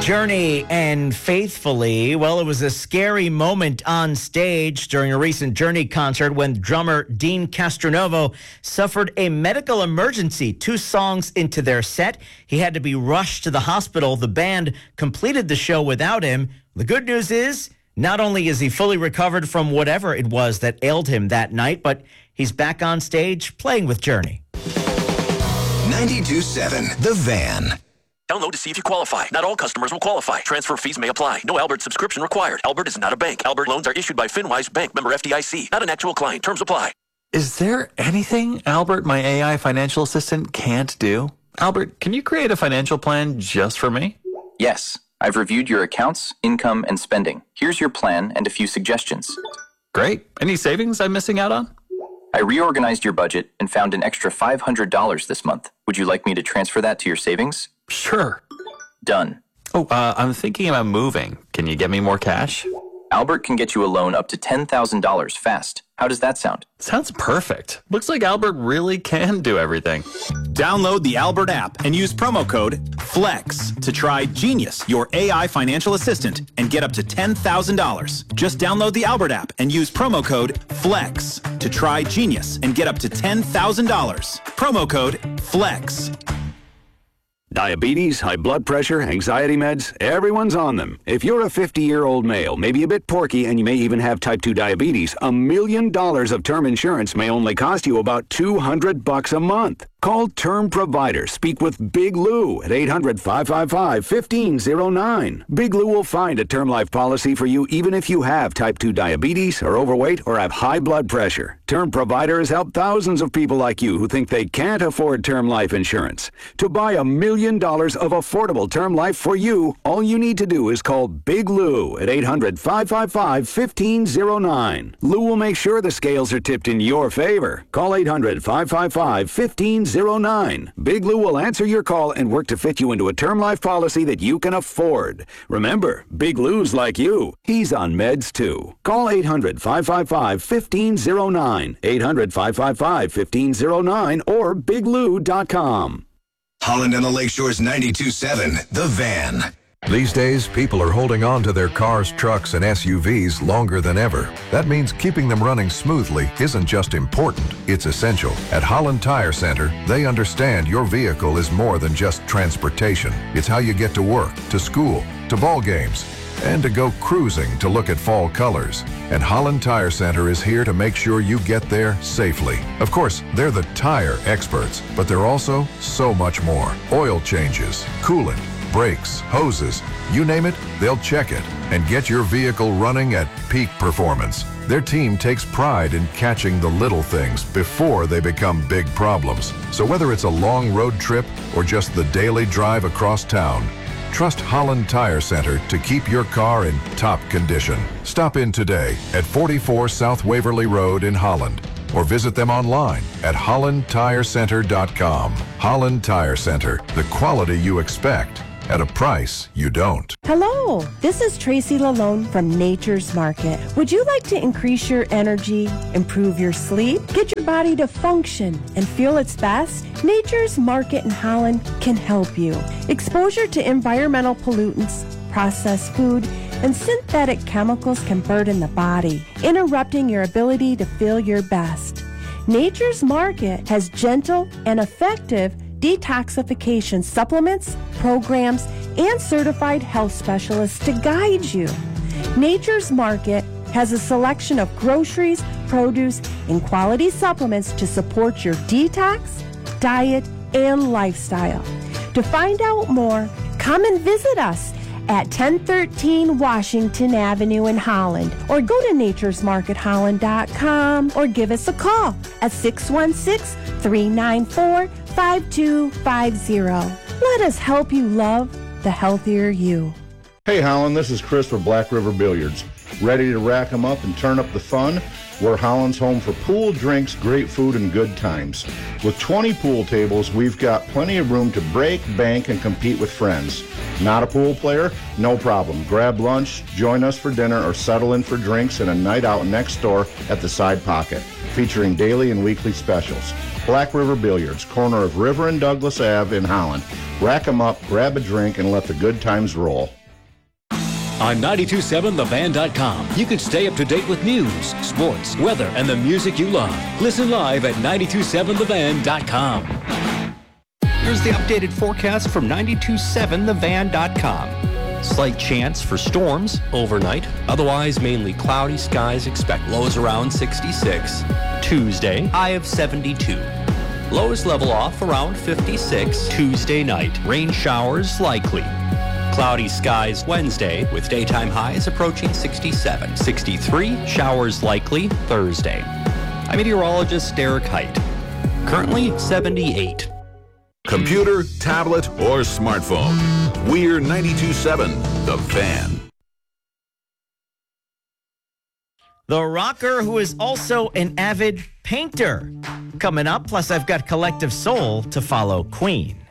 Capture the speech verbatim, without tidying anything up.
Journey and Faithfully. Well, it was a scary moment on stage during a recent Journey concert when drummer Dean Castronovo suffered a medical emergency two songs into their set. He had to be rushed to the hospital. The band completed the show without him. The good news is, not only is he fully recovered from whatever it was that ailed him that night, but he's back on stage playing with Journey. ninety-two point seven The Van. Download to see if you qualify. Not all customers will qualify. Transfer fees may apply. No Albert subscription required. Albert is not a bank. Albert loans are issued by FinWise Bank, member F D I C. Not an actual client. Terms apply. Is there anything Albert, my A I financial assistant, can't do? Albert, can you create a financial plan just for me? Yes. I've reviewed your accounts, income, and spending. Here's your plan and a few suggestions. Great. Any savings I'm missing out on? I reorganized your budget and found an extra five hundred dollars this month. Would you like me to transfer that to your savings? Sure. Done. Oh, uh, I'm thinking about moving. Can you get me more cash? Albert can get you a loan up to ten thousand dollars fast. How does that sound? Sounds perfect. Looks like Albert really can do everything. Download the Albert app and use promo code FLEX to try Genius, your A I financial assistant, and get up to ten thousand dollars. Just download the Albert app and use promo code FLEX to try Genius and get up to ten thousand dollars. Promo code FLEX. Diabetes, high blood pressure, anxiety meds, everyone's on them. If you're a fifty-year-old male, maybe a bit porky, and you may even have type two diabetes, a million dollars of term insurance may only cost you about two hundred bucks a month. Call Term Provider. Speak with Big Lou at eight hundred, five five five, one five zero nine. Big Lou will find a term life policy for you even if you have type two diabetes, are overweight, or have high blood pressure. Term Provider has helped thousands of people like you who think they can't afford term life insurance. To buy a million dollars of affordable term life for you, all you need to do is call Big Lou at eight hundred, five five five, one five zero nine. Lou will make sure the scales are tipped in your favor. Call eight hundred, five five five, one five zero nine. Big Lou will answer your call and work to fit you into a term life policy that you can afford. Remember, Big Lou's like you. He's on meds too. Call eight hundred, five five five, one five zero nine. eight hundred, five five five, one five zero nine or big lou dot com. Holland and the Lakeshore's ninety-two point seven The Van. These days, people are holding on to their cars, trucks, and S U Vs longer than ever. That means keeping them running smoothly isn't just important, it's essential. At Holland Tire Center, they understand your vehicle is more than just transportation. It's how you get to work, to school, to ball games, and to go cruising to look at fall colors. And Holland Tire Center is here to make sure you get there safely. Of course, they're the tire experts, but they're also so much more. Oil changes, coolant, brakes, hoses, you name it, they'll check it and get your vehicle running at peak performance. Their team takes pride in catching the little things before they become big problems. So whether it's a long road trip or just the daily drive across town, trust Holland Tire Center to keep your car in top condition. Stop in today at forty-four South Waverly Road in Holland, or visit them online at holland tire center dot com. Holland Tire Center, the quality you expect at a price you don't. Hello, this is Tracy Lalone from Nature's Market. Would you like to increase your energy, improve your sleep, get your body to function and feel its best? Nature's Market in Holland can help you. Exposure to environmental pollutants, processed food, and synthetic chemicals can burden the body, interrupting your ability to feel your best. Nature's Market has gentle and effective detoxification supplements, programs, and certified health specialists to guide you. Nature's Market has a selection of groceries, produce, and quality supplements to support your detox, diet, and lifestyle. To find out more, come and visit us at ten thirteen Washington Avenue in Holland, or go to natures market holland dot com, or give us a call at six one six, three nine four, five two five zero. Let us help you love the healthier you. Hey Holland, this is Chris with Black River Billiards. Ready to rack 'em up and turn up the fun? We're Holland's home for pool, drinks, great food, and good times. With twenty pool tables, we've got plenty of room to break, bank, and compete with friends. Not a pool player? No problem. Grab lunch, join us for dinner, or settle in for drinks and a night out next door at the Side Pocket, featuring daily and weekly specials. Black River Billiards, corner of River and Douglas Ave in Holland. Rack 'em up, grab a drink, and let the good times roll. On ninety-two seven the van dot com, you can stay up to date with news, sports, weather, and the music you love. Listen live at ninety-two seven the van dot com. Here's the updated forecast from ninety-two seven the van dot com. Slight chance for storms overnight. Otherwise, mainly cloudy skies. Expect lows around sixty-six. Tuesday, high of seventy-two. Lows level off around fifty-six. Tuesday night, rain showers likely. Cloudy skies Wednesday with daytime highs approaching sixty-seven. sixty-three, showers likely Thursday. I'm meteorologist Derek Height. Currently seventy-eight. Computer, tablet, or smartphone. We're ninety-two seven The Van. The rocker who is also an avid painter. Coming up, plus I've got Collective Soul to follow Queen.